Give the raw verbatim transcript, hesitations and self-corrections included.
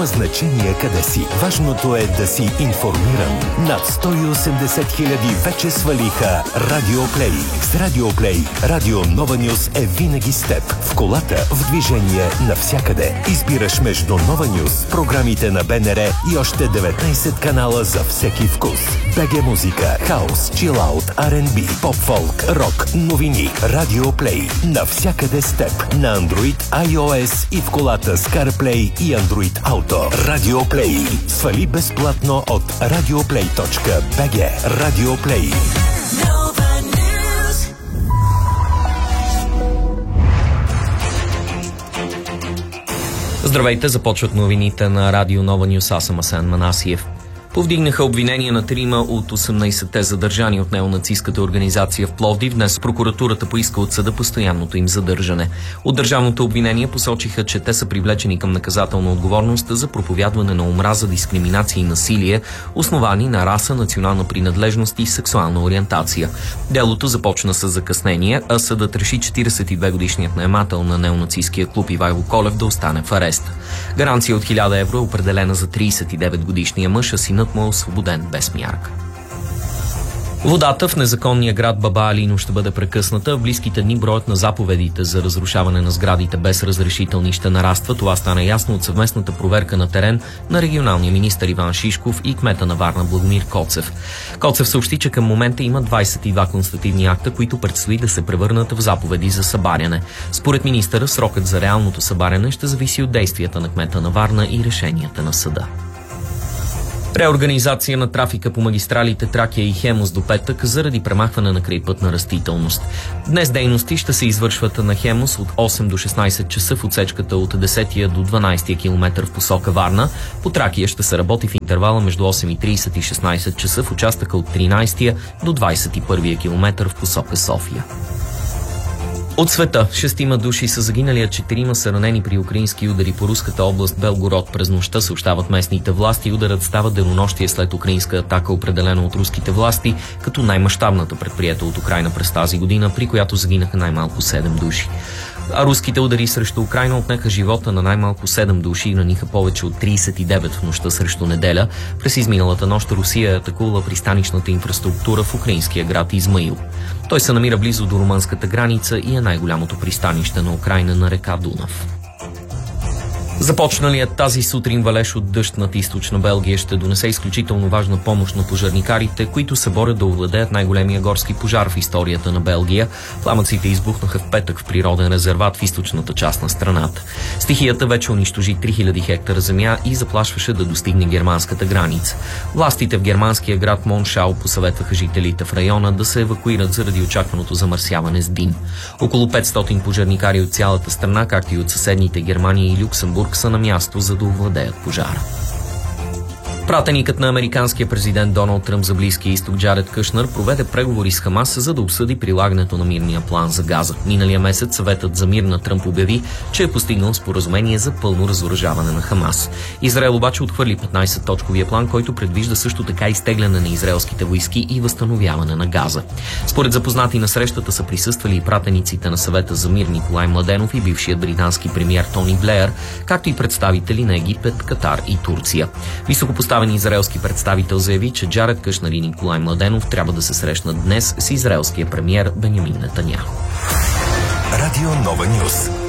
Няма значение къде си. Важното е да си информиран. Над сто и осемдесет хиляди вече свалиха Радио Плей. С Радио Плей, Радио Нова Нюс е винаги с теб. В колата, в движение, навсякъде. Избираш между Нова Нюс, програмите на БНР и още деветнайсет канала за всеки вкус. БГ музика, хаус, чилаут, Ар енд Би, поп-фолк, рок, новини. Радио Плей. Навсякъде с теб. На Android, iOS и в колата с CarPlay и Android Auto. Радио Плей. Свали безплатно от радиоплей точка би джи. Радио Плей. Здравейте, започват новините на Радио Нова Нюс. Аз съм Асен Манасиев. Повдигнаха обвинения на трима от осемнайсетте задържани от неонацистката организация в Пловдив. Днес прокуратурата поиска от съда постоянното им задържане. От държавното обвинение посочиха, че те са привлечени към наказателна отговорност за проповядване на омраза, дискриминация и насилие, основани на раса, национална принадлежност и сексуална ориентация. Делото започна с закъснение, а съдът реши четирийсет и две годишният наемател на неонацисткия клуб Ивайло Колев да остане в арест. Гаранция от хиляда евро е определена за трийсет и девет годишния мъж, а синът му е освободен без мярка. Водата в незаконния град Баба Алино ще бъде прекъсната. В близките дни броят на заповедите за разрушаване на сградите без разрешителни ще нараства. Това стана ясно от съвместната проверка на терен на регионалния министър Иван Шишков и кмета на Варна Благомир Коцев. Коцев съобщи, че към момента има двайсет и два констативни акта, които предстои да се превърнат в заповеди за събаряне. Според министъра, срокът за реалното събаряне ще зависи от действията на кмета на Варна и решенията на съда. Реорганизация на трафика по магистралите Тракия и Хемус до петък заради премахване на крайпътна растителност. Днес дейности ще се извършват на Хемус от осем до шестнайсет часа в отсечката от десетия до дванайсетия километър в посока Варна. По Тракия ще се работи в интервала между осем и трийсет и шестнайсет часа в участъка от тринайсетия до двайсет и първия километър в посока София. От света, шестима души са загинали, а четирима са ранени при украински удари по руската област Белгород през нощта, съобщават местните власти. Ударът става денонощие след украинска атака, определена от руските власти като най-мащабната предприета от Украйна през тази година, при която загинаха най-малко седем души. А руските удари срещу Украйна отнеха живота на най-малко седем души и раниха повече от трийсет и девет в нощта срещу неделя. През изминалата нощ Русия е атакувала пристанищната инфраструктура в украинския град Измаил. Той се намира близо до румънската граница и е най-голямото пристанище на Украйна на река Дунав. Започналият тази сутрин валеж от дъжд над източна Белгия ще донесе изключително важна помощ на пожарникарите, които се борят да овладеят най-големия горски пожар в историята на Белгия. Пламъците избухнаха в петък в природен резерват в източната част на страната. Стихията вече унищожи три хиляди хектара земя и заплашваше да достигне германската граница. Властите в германския град Моншау посъветваха жителите в района да се евакуират заради очакваното замърсяване с дим. Около петстотин пожарникари от цялата страна, както и от съседните Германия и Люксембург, са на място, за да овладеят пожара. Пратеникът на американския президент Доналд Тръмп за Близкия изток Джаред Кушнер проведе преговори с Хамас, за да обсъди прилагането на мирния план за Газа. Миналия месец съветът за мир на Тръмп обяви, че е постигнал споразумение за пълно разоръжаване на Хамас. Израел обаче отхвърли петнайсет-точковия план, който предвижда също така изтегляне на израелските войски и възстановяване на Газа. Според запознати на срещата са присъствали и пратениците на съвета за мир Николай Младенов и бившият британски премиер Тони Блеер, както и представители на Египет, Катар и Турция. Високопоставен израелски представител заяви, че Джаред Кушнер и Николай Младенов трябва да се срещнат днес с израелския премиер Бенямин Нетаняху. Радио Нова Нюс.